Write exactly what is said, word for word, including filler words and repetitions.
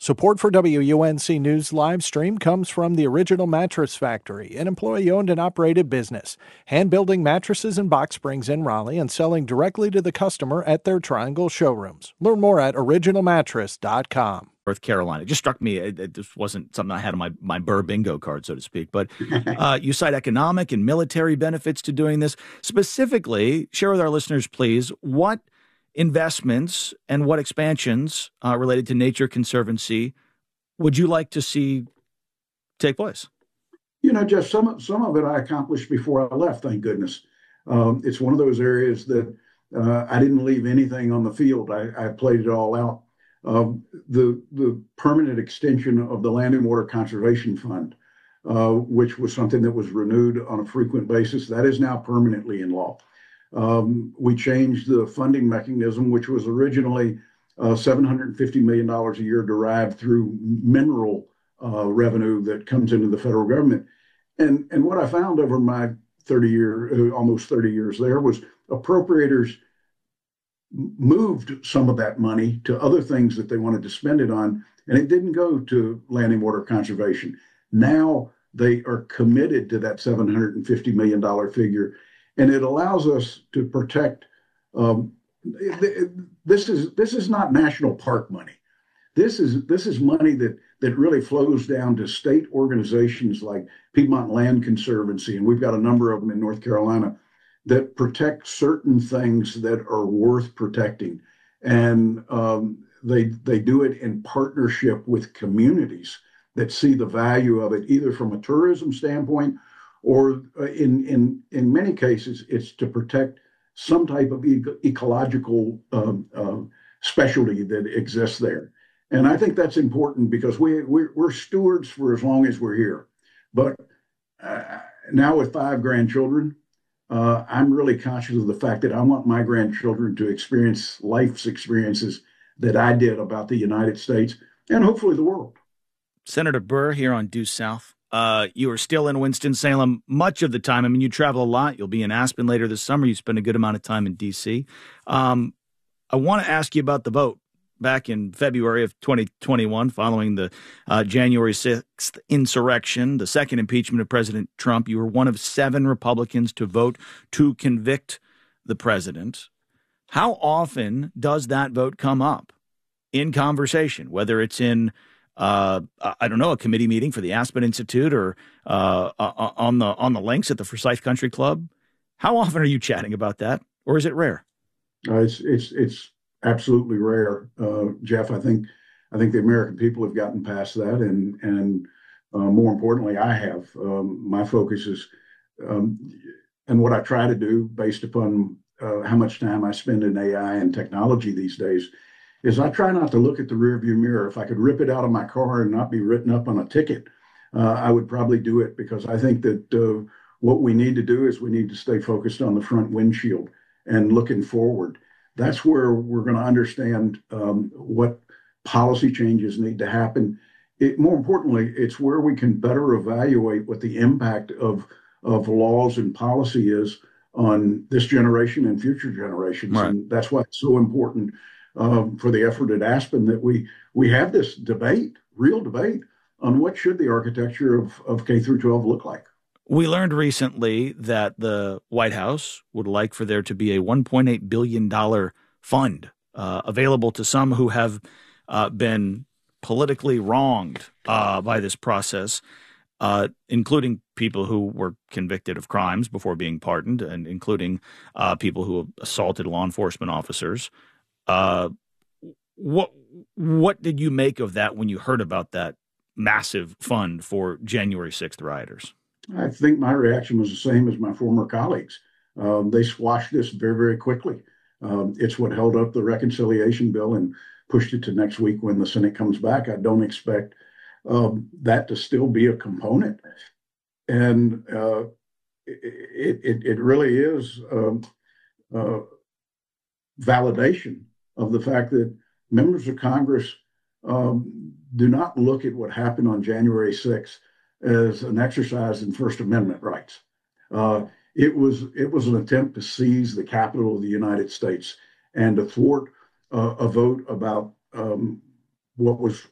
Support for W U N C News live stream comes from the Original Mattress Factory, an employee-owned and operated business, hand-building mattresses and box springs in Raleigh and selling directly to the customer at their Triangle showrooms. Learn more at original mattress dot com. North Carolina. It just struck me, it, it just wasn't something I had on my, my Burr bingo card, so to speak. But uh, you cite economic and military benefits to doing this. Specifically, share with our listeners, please, what investments and what expansions uh, related to Nature Conservancy would you like to see take place? You know, Jeff, some, some of it I accomplished before I left, thank goodness. Um, it's one of those areas that uh, I didn't leave anything on the field. I, I played it all out. Uh, the the permanent extension of the Land and Water Conservation Fund, uh, which was something that was renewed on a frequent basis, that is now permanently in law. Um, we changed the funding mechanism, which was originally uh, seven hundred fifty million dollars a year derived through mineral uh, revenue that comes into the federal government. And, and what I found over my thirty year, uh, almost thirty years there was appropriators moved some of that money to other things that they wanted to spend it on, and it didn't go to land and water conservation. Now they are committed to that seven hundred fifty million dollars figure, and it allows us to protect. Um, this is this is not national park money. This is this is money that that really flows down to state organizations like Piedmont Land Conservancy, and we've got a number of them in North Carolina that protect certain things that are worth protecting. And um, they they do it in partnership with communities that see the value of it, either from a tourism standpoint or uh, in, in, in many cases, it's to protect some type of e- ecological um, uh, specialty that exists there. And I think that's important because we, we're, we're stewards for as long as we're here. But uh, now with five grandchildren, Uh, I'm really conscious of the fact that I want my grandchildren to experience life's experiences that I did about the United States and hopefully the world. Senator Burr here on Due South. Uh, you are still in Winston-Salem much of the time. I mean, you travel a lot. You'll be in Aspen later this summer. You spend a good amount of time in D C. Um, I want to ask you about the vote back in February of twenty twenty-one, following the uh, January sixth insurrection, the second impeachment of President Trump. You were one of seven Republicans to vote to convict the president. How often does that vote come up in conversation, whether it's in, uh, I don't know, a committee meeting for the Aspen Institute or uh, on the on the links at the Forsyth Country Club? How often are you chatting about that, or is it rare? Uh, it's it's it's absolutely rare, uh, Jeff. I think I think the American people have gotten past that, and and uh, more importantly, I have. Um, my focus is, um, and what I try to do, based upon uh, how much time I spend in A I and technology these days, is I try not to look at the rearview mirror. If I could rip it out of my car and not be written up on a ticket, uh, I would probably do it, because I think that uh, what we need to do is we need to stay focused on the front windshield and looking forward. That's where we're going to understand um, what policy changes need to happen. It, more importantly, it's where we can better evaluate what the impact of, of laws and policy is on this generation and future generations. Right. And that's why it's so important um, for the effort at Aspen that we we have this debate, real debate, on what should the architecture of, of K through twelve look like. We learned recently that the White House would like for there to be a one point eight billion dollars fund uh, available to some who have uh, been politically wronged uh, by this process, uh, including people who were convicted of crimes before being pardoned, and including uh, people who assaulted law enforcement officers. Uh, what what did you make of that when you heard about that massive fund for January sixth rioters? I think my reaction was the same as my former colleagues. Um, they squashed this very, very quickly. Um, it's what held up the reconciliation bill and pushed it to next week when the Senate comes back. I don't expect um, that to still be a component. And uh, it, it, it really is um, uh, validation of the fact that members of Congress um, do not look at what happened on January sixth as an exercise in First Amendment rights. Uh, it was it was an attempt to seize the Capitol of the United States and to thwart uh, a vote about um, what was